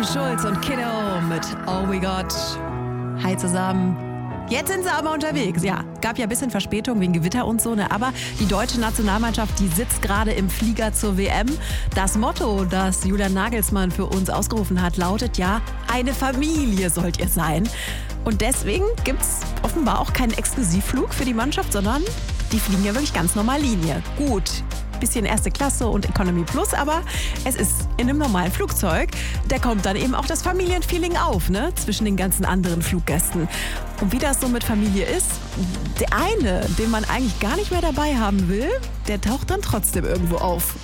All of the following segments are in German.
Schulz und Kiddo mit All We Got. Hi zusammen. Jetzt sind sie aber unterwegs. Ja, gab ja ein bisschen Verspätung wegen Gewitter und so, ne? Aber die deutsche Nationalmannschaft, die sitzt gerade im Flieger zur WM. Das Motto, das Julian Nagelsmann für uns ausgerufen hat, lautet ja, eine Familie sollt ihr sein. Und deswegen gibt's offenbar auch keinen Exklusivflug für die Mannschaft, sondern die fliegen ja wirklich ganz normal Linie. Gut, bisschen erste Klasse und Economy Plus, aber es ist in einem normalen Flugzeug. Da kommt dann eben auch das Familienfeeling auf, ne? Zwischen den ganzen anderen Fluggästen. Und wie das so mit Familie ist, der eine, den man eigentlich gar nicht mehr dabei haben will, der taucht dann trotzdem irgendwo auf.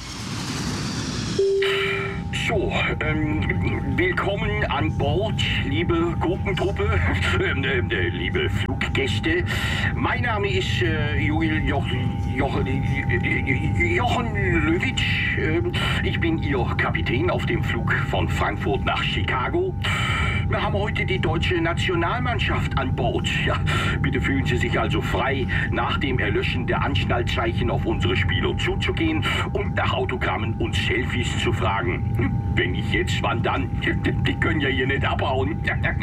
So, willkommen an Bord, liebe Gruppentruppe, liebe Fluggäste. Mein Name ist Jochen Löwitsch. Ich bin Ihr Kapitän auf dem Flug von Frankfurt nach Chicago. Wir haben heute die deutsche Nationalmannschaft an Bord. Ja, bitte fühlen Sie sich also frei, nach dem Erlöschen der Anschnallzeichen auf unsere Spieler zuzugehen und nach Autogrammen und Selfies zu fragen. Wenn nicht jetzt, wann dann? Die können ja hier nicht abhauen.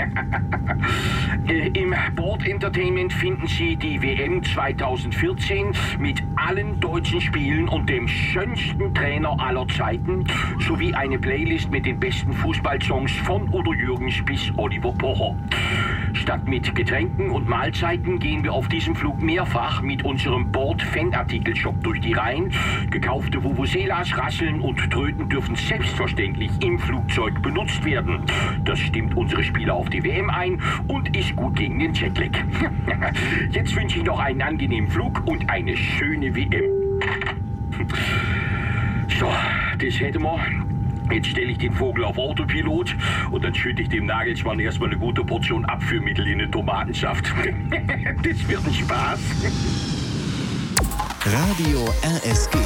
Im Board Entertainment finden Sie die WM 2014 mit allen deutschen Spielen und dem schönsten Trainer aller Zeiten sowie eine Playlist mit den besten Fußballsongs von Udo Jürgens bis Oliver Pocher. Statt mit Getränken und Mahlzeiten gehen wir auf diesem Flug mehrfach mit unserem Bord-Fanartikel-Shop durch die Reihen. Gekaufte Vuvuzelas, Rasseln und Tröten dürfen selbstverständlich im Flugzeug benutzt werden. Das stimmt unsere Spieler auf die WM ein und ist gut gegen den Jetlag. Jetzt wünsche ich noch einen angenehmen Flug und eine schöne WM. So, das hätten wir. Jetzt stelle ich den Vogel auf Autopilot und dann schütte ich dem Nagelsmann erstmal eine gute Portion Abführmittel in den Tomatensaft. Das wird ein Spaß. Radio RSG.